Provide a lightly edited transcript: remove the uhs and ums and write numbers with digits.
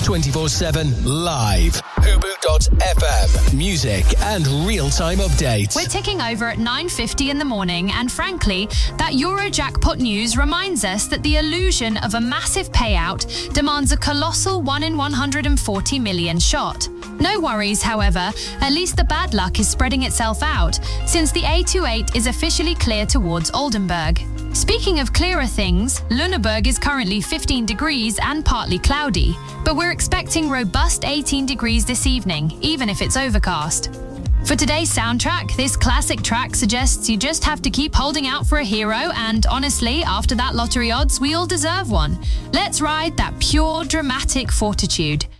24/7 live. Fubu.fm. Music and real-time updates. We're ticking over at 9:50 in the morning, and frankly, that Eurojackpot news reminds us that the illusion of a massive payout demands a colossal 1 in 140 million shot. No worries, however, at least the bad luck is spreading itself out, since the A28 is officially clear towards Oldenburg. Speaking of clearer things, Lüneburg is currently 15 degrees and partly cloudy, but we're expecting robust 18 degrees this evening, even if it's overcast. For today's soundtrack, this classic track suggests you just have to keep holding out for a hero, and honestly, after that lottery odds, we all deserve one. Let's ride that pure, dramatic fortitude.